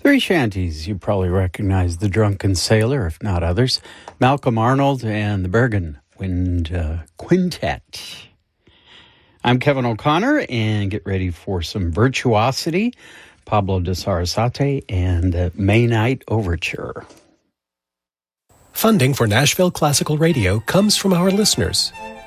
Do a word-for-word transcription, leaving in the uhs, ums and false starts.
Three shanties. You probably recognize The Drunken Sailor, if not others. Malcolm Arnold and the Bergen Wind uh, Quintet. I'm Kevin O'Connor, and get ready for some virtuosity. Pablo de Sarasate and the May Night Overture. Funding for Nashville Classical Radio comes from our listeners.